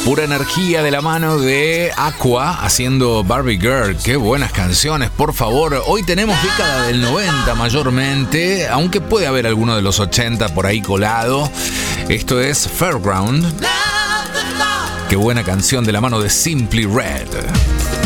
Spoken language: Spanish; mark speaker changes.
Speaker 1: Pura energía de la mano de Aqua haciendo Barbie Girl. Qué buenas canciones, por favor. Hoy tenemos década del 90 mayormente, aunque puede haber alguno de los 80 por ahí colado. Esto es Fairground. Qué buena canción de la mano de Simply Red.